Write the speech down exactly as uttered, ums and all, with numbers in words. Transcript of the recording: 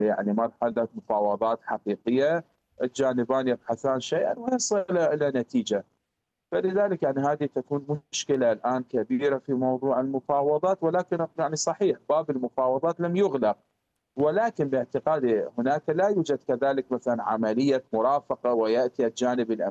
يعني مرحلة مفاوضات حقيقية، الجانبان يبحثان شيئًا ويصل إلى نتيجة. فلذلك يعني هذه تكون مشكلة الآن كبيرة في موضوع المفاوضات، ولكن يعني صحيح باب المفاوضات لم يُغلق، ولكن باعتقادي هناك لا يوجد كذلك مثلًا عملية مرافقة ويأتي الجانب الأمريكي